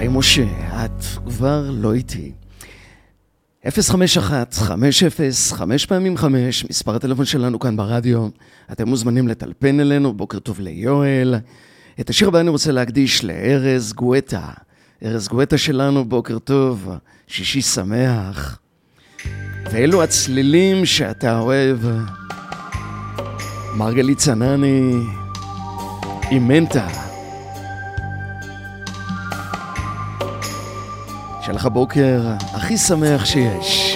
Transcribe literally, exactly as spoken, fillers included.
היי משה, את כבר לא איתי. אפס חמש אחת חמש אפס חמש פעמים חמש, מספר הטלפון שלנו כאן ברדיו. אתם מוזמנים לטלפן אלינו. בוקר טוב ליואל. את השיר הבא אני רוצה להקדיש לארז גואטה. ארז גואטה שלנו, בוקר טוב, שישי שמח. ואלו הצלילים שאתה אוהב. מרגלית צנני עם מנטה. שלך בוקר הכי שמח שיש.